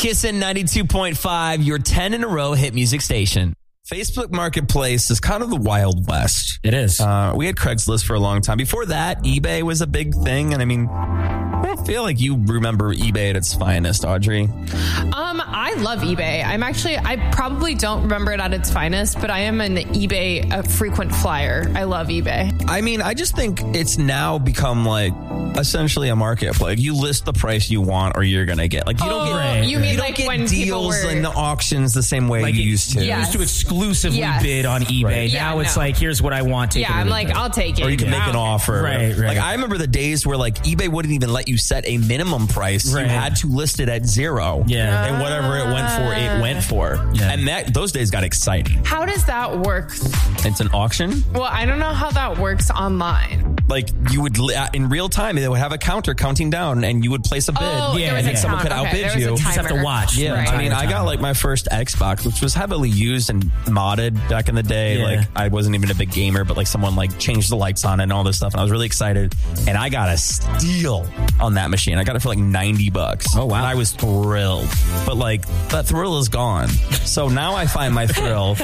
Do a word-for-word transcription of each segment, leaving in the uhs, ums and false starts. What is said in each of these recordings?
Kissin' ninety-two point five, your ten in a row hit music station. Facebook Marketplace is kind of the Wild West. It is. Uh, we had Craigslist for a long time. Before that, eBay was a big thing. And I mean, I don't feel like you remember eBay at its finest, Audrey. Um, I love eBay. I'm actually, I probably don't remember it at its finest, but I am an eBay a frequent flyer. I love eBay. I mean, I just think it's now become like essentially a marketplace. You list the price you want or you're going to get. Like you don't Oh, get, right, you mean you don't like get when people deals were... in the auctions the same way Like you it used to. Yeah. used to exclusively Yes. bid on eBay. Right. Now Yeah, it's no. like, here's what I want. Take Yeah, it or I'm leave like, it. I'll take it. Or you can make I an don't- offer. Right, right. Like I remember the days where like eBay wouldn't even let you set a minimum price. Right. You had to list it at zero. Yeah. And whatever it went for, it went for. Yeah. And that those days got exciting. How does that work? It's an auction. Well, I don't know how that works online. Like you would li- in real time, they would have a counter counting down, and you would place a bid. Oh, Yeah, there was yeah. a Someone count. could Okay, outbid there was you. a You just have to timer. watch. Yeah, Right. I mean, I got like my first Xbox, which was heavily used and modded back in the day. Yeah. Like I wasn't even a big gamer, but like someone like changed the lights on it and all this stuff, and I was really excited. And I got a steal on that machine. I got it for like ninety bucks. Oh, wow. And I was thrilled, but like that thrill is gone. So now I find my thrill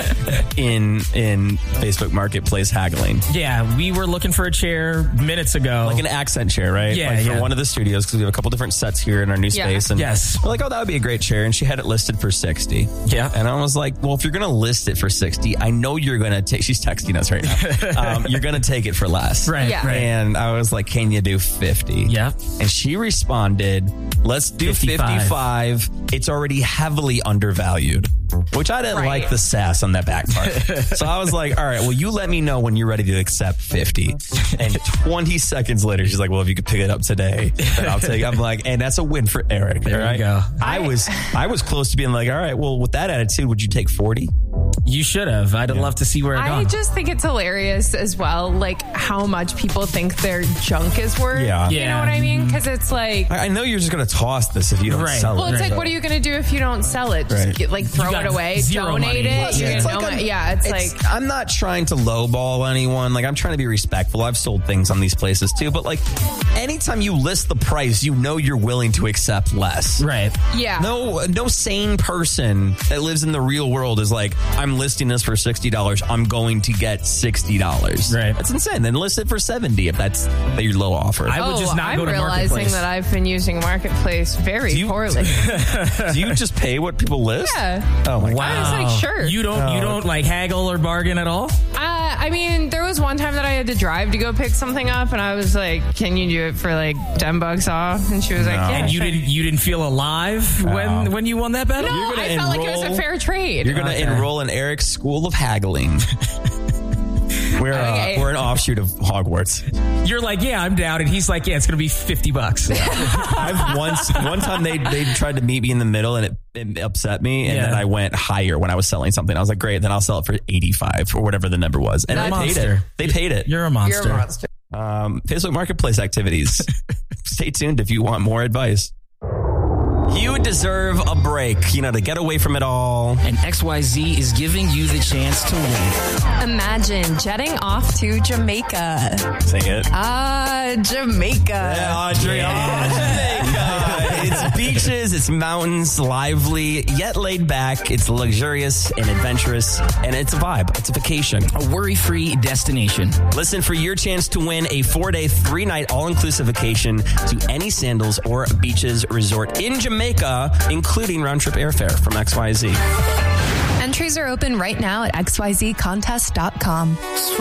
in in Facebook Marketplace haggling. Yeah, we were looking for a chair minutes ago. Like an accent chair, right? Yeah, like for yeah. one of the studios, because we have a couple different sets here in our new Yeah. space. And Yes. we're like, oh, that would be a great chair. And she had it listed for sixty. Yeah. And I was like, well, if you're going to list it for sixty, I know you're going to take, she's texting us right now. um, you're going to take it for less. Right, Yeah. right. And I was like, can you do fifty? Yeah. And she responded, let's do fifty-five. fifty-five. It's already heavily undervalued, which I didn't Right. like the sass on that back part. So I was like, all right, well, you let me know when you're ready to accept fifty. And twenty seconds later, she's like, well, if you could pick it up today, then I'll take it. I'm like, and that's a win for Eric. There all you right? go. I was, I was close to being like, all right, well, with that attitude, would you take forty? You should have. I'd love to see where it I gone. just think it's hilarious as well, like how much people think their junk is worth. Yeah. You Yeah. know what I mean? Because it's like, I I know you're just going to toss this if you don't Right. sell well, it. it's Right. like, what are you going to do if you don't sell it? Just Right. get, like throw You got it away, zero donate money. it. Plus, You're it's gonna like know I'm- it. Yeah, it's, it's- like I'm not trying to lowball anyone. Like I'm trying to be respectful. I've sold things on these places too, but like anytime you list the price, you know you're willing to accept less. Right. yeah. No, no sane person that lives in the real world is like, I'm listing this for sixty dollars. I'm going to get sixty dollars. Right. That's insane. Then list it for seventy if that's your low offer. I would Oh, just not I'm go to realizing Marketplace. that I've been using Marketplace very Do you- poorly. Do you just pay what people list? Yeah. Oh my Wow. God. I was like, sure. You don't. You don't like haggle or bargain at all. Uh, I mean, there was one time that I had to drive to go pick something up, and I was like, "Can you do it for like ten bucks off?" And she was like, No. "Yeah." And you sure." didn't. You didn't feel alive when when you won that battle. No, You're gonna I felt like it was a enroll- fair trade. You're going to Okay. enroll in Eric's School of Haggling. We're, uh, Okay. we're an offshoot of Hogwarts. You're like, yeah, I'm down, and he's like, yeah, it's gonna be fifty bucks. I've once, one time they, they tried to meet me in the middle and it, it upset me. And Yeah. then I went higher when I was selling something. I was like, great, then I'll sell it for eighty-five or whatever the number was. And You're a they paid monster. it. They paid it. You're a monster. You're a monster. Um, Facebook Marketplace activities. Stay tuned if you want more advice. You deserve a break, you know, to get away from it all. And X Y Z is giving you the chance to win. Imagine jetting off to Jamaica. Say it. Ah, Jamaica. Yeah, Audrey. Oh, Jamaica. It's beaches, it's mountains, lively, yet laid back. It's luxurious and adventurous, and it's a vibe. It's a vacation. A worry-free destination. Listen for your chance to win a four-day, three-night all-inclusive vacation to any Sandals or Beaches resort in Jamaica, including round-trip airfare from X Y Z. Entries are open right now at X Y Z contest dot com.